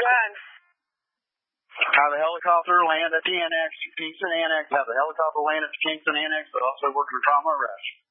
done. Have the helicopter land at the annex, Kingston Annex. Have the helicopter land at the Kingston Annex, but also work for trauma arrest.